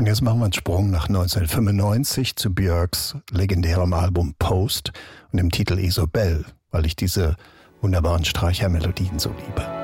jetzt machen wir einen Sprung nach 1995 zu Björks legendärem Album Post und dem Titel Isobel, weil ich diese wunderbaren Streichermelodien so liebe.